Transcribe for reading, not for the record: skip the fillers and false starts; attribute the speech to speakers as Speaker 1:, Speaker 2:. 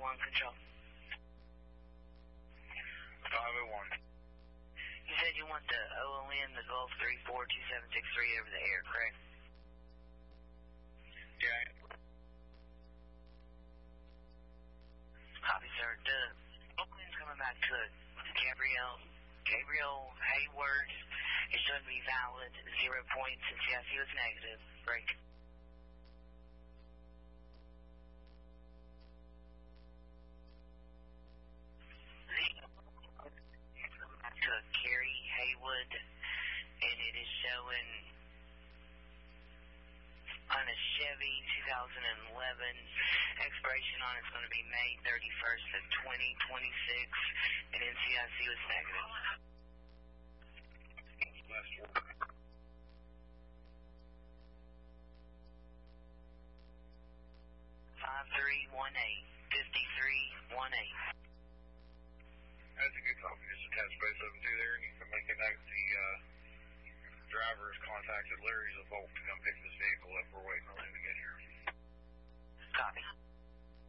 Speaker 1: Control.
Speaker 2: 501.
Speaker 1: You said you want the OON, the Gulf 342763 over the air, correct?
Speaker 2: Yeah.
Speaker 1: Copy, sir. The OON's coming back to Gabriel Hayward. It's going to be valid, 0 points, and CIC was negative. Break. To Carrie Haywood, and it is showing on a Chevy 2011. Expiration on it's going to be May 31st of 2026, and NCIC was negative.
Speaker 2: Last one.
Speaker 1: 5318.
Speaker 2: That's a good copy. Just attach both of them to there, and you can make a note the driver has contacted Larry's of Volt to come pick this